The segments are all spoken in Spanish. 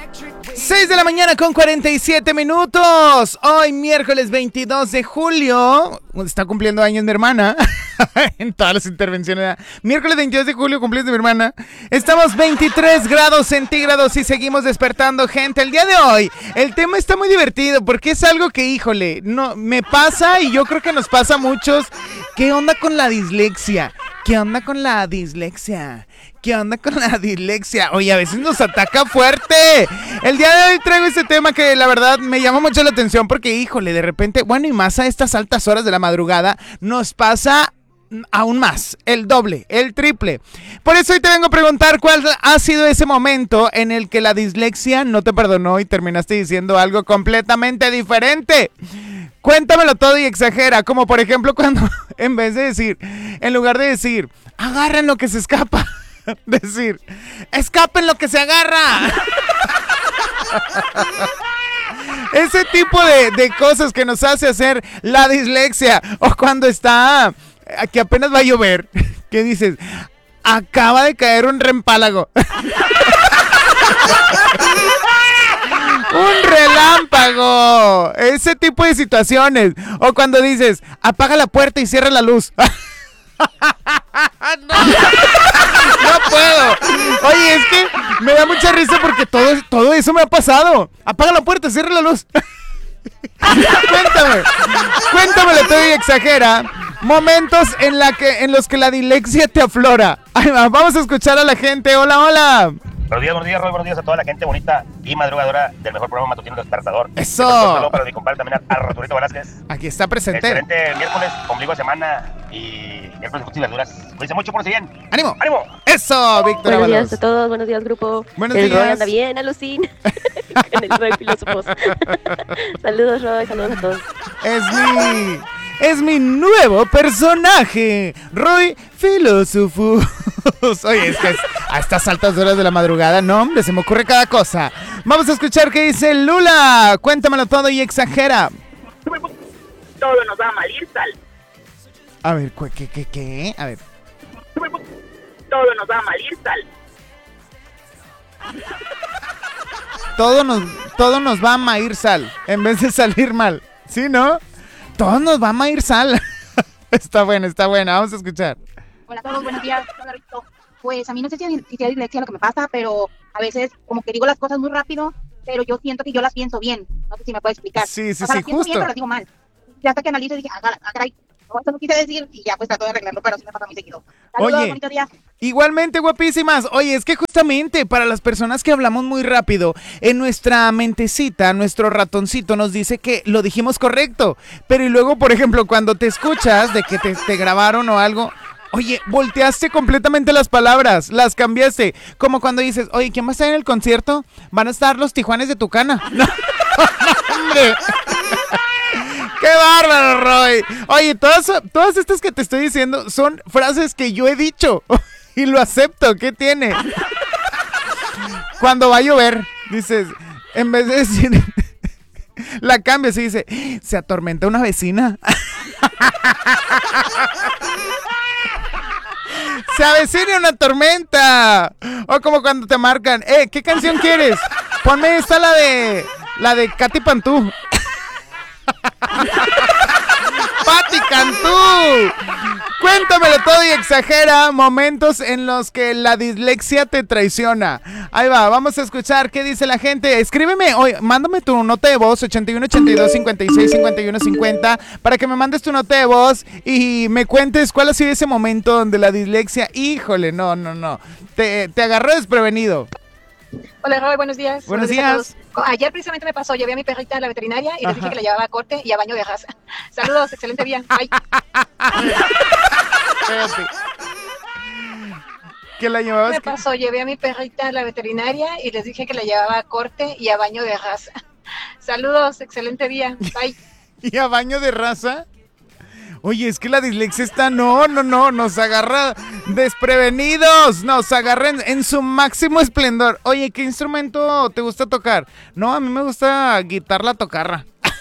6 de la mañana con 47 minutos. Hoy miércoles 22 de julio. Está cumpliendo años mi hermana. En todas las intervenciones. Miércoles 22 de julio cumpleaños de mi hermana. Estamos 23 grados centígrados y seguimos despertando, gente. El día de hoy el tema está muy divertido porque es algo que, híjole, no me pasa y yo creo que nos pasa a muchos. ¿Qué onda con la dislexia? ¿Qué onda con la dislexia? ¿Qué onda con la dislexia? Oye, a veces nos ataca fuerte. El día de hoy traigo este tema que la verdad me llama mucho la atención porque, híjole, de repente, bueno, y más a estas altas horas de la madrugada, nos pasa aún más, el doble, el triple. Por eso hoy te vengo a preguntar cuál ha sido ese momento en el que la dislexia no te perdonó y terminaste diciendo algo completamente diferente. Cuéntamelo todo y exagera, como por ejemplo cuando en lugar de decir, agarren lo que se escapa, decir, escapen lo que se agarra. Ese tipo de cosas que nos hace hacer la dislexia. O cuando está, que apenas va a llover, que dices, acaba de caer un reempálago. Un relámpago. Ese tipo de situaciones. O cuando dices, apaga la puerta y cierra la luz. No puedo. Oye, es que me da mucha risa porque todo eso me ha pasado. Apaga la puerta, cierra la luz. Cuéntamelo todo y exagera. Momentos en los que la dislexia te aflora. Ay, vamos a escuchar a la gente. Hola, hola. Buenos días, Roy, buenos días a toda la gente bonita y madrugadora del mejor programa matutino Despertador. ¡Eso! Un saludo para mi compadre también, a Arturito Velázquez. Aquí está presente. Excelente miércoles, ombligo de semana y miércoles de frutas y verduras. Cuídense mucho, por bien. ¡Ánimo! ¡Ánimo! ¡Eso, Víctor! Buenos días a todos, buenos días, grupo. Buenos el días. Roy anda bien, alucin. En el Roy Filósofos. Saludos, Roy, saludos a todos. Es mi nuevo personaje, Roy Filósofos. Oye, es que a estas altas horas de la madrugada, no, hombre, se me ocurre cada cosa. Vamos a escuchar qué dice Lula. Cuéntamelo todo y exagera. Todo nos va a malir, Sal. A ver, ¿qué? A ver. Todo nos va a malir, Sal. Todo nos va a maír sal, en vez de salir mal. ¿Sí, no? Todo nos va a maír sal. Está buena, vamos a escuchar. Hola a todos, buenos días. Pues a mí no sé si es dislexia lo que me pasa, pero a veces como que digo las cosas muy rápido, pero yo siento que yo las pienso bien. No sé si me puede explicar. Sí, o sea, las pienso justo. bien, pero las digo mal. Y hasta que analizo dije, caray, no, esto no quise decir, y ya pues trato de arreglarlo, pero sí me pasa muy seguido. Saludos, Oye, bonito día. Igualmente, guapísimas. Oye, es que justamente para las personas que hablamos muy rápido, en nuestra mentecita, nuestro ratoncito nos dice que lo dijimos correcto. Pero y luego, por ejemplo, cuando te escuchas de que te grabaron o algo, oye, volteaste completamente las palabras, las cambiaste. Como cuando dices, oye, ¿quién va a estar en el concierto? Van a estar los Tijuanes de Tucana. No, hombre. ¡Qué bárbaro, Roy! Oye, todas estas que te estoy diciendo son frases que yo he dicho y lo acepto. ¿Qué tiene? Cuando va a llover, dices, en vez de decir, la cambias y dice, se atormenta una vecina. Se avecina una tormenta. O como cuando te marcan, ¿qué canción quieres? Ponme esta, la de Katy Pantú. Pati Cantú. Cuéntamelo todo y exagera momentos en los que la dislexia te traiciona. Ahí va, vamos a escuchar qué dice la gente. Escríbeme hoy, mándame tu nota de voz 8182565150 para que me mandes tu nota de voz y me cuentes cuál ha sido ese momento donde la dislexia, híjole, no, te agarró desprevenido. Hola, Roy, buenos días. Buenos días. Ayer precisamente me pasó, llevé a mi perrita a la veterinaria y les dije que la llevaba a corte y a baño de raza. Saludos, excelente día. Bye. Espérate. ¿Qué la llevabas? Me pasó, llevé a mi perrita a la veterinaria y les dije que la llevaba a corte y a baño de raza. Saludos, excelente día. Bye. ¿Y a baño de raza? Oye, es que la dislexia está, no, nos agarra desprevenidos, nos agarra en su máximo esplendor. Oye, ¿qué instrumento te gusta tocar? No, a mí me gusta guitarra tocarra.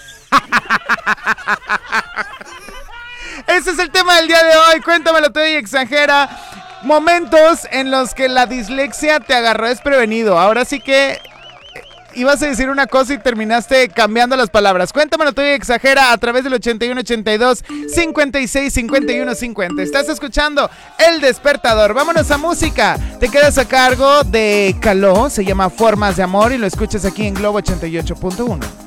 Ese es el tema del día de hoy, cuéntamelo todo y exagera. Momentos en los que la dislexia te agarró desprevenido. Ahora sí que ibas a decir una cosa y terminaste cambiando las palabras. Cuéntamelo tú y exagera a través del 8182-565150. Estás escuchando El Despertador. Vámonos a música. Te quedas a cargo de Caló, se llama Formas de Amor y lo escuchas aquí en Globo 88.1.